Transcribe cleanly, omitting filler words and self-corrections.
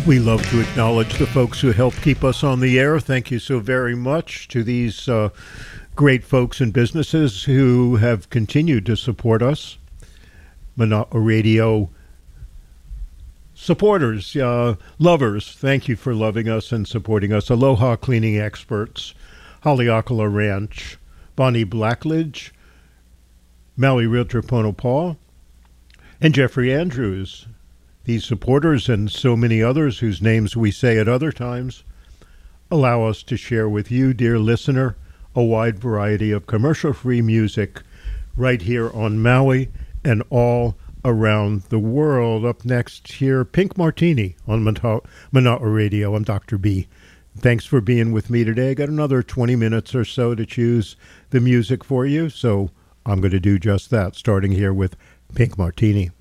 We love to acknowledge the folks who help keep us on the air. Thank you so very much to these great folks and businesses who have continued to support us. Monotony Radio supporters, lovers, thank you for loving us and supporting us. Aloha Cleaning Experts, Haleakala Ranch, Bonnie Blackledge, Maui Realtor Pono Paul, and Jeffrey Andrews. These supporters and so many others whose names we say at other times allow us to share with you, dear listener, a wide variety of commercial-free music right here on Maui and all around the world. Up next here, Pink Martini on Monotony Radio. I'm Dr. B. Thanks for being with me today. I got another 20 minutes or so to choose the music for you, so I'm going to do just that, starting here with Pink Martini.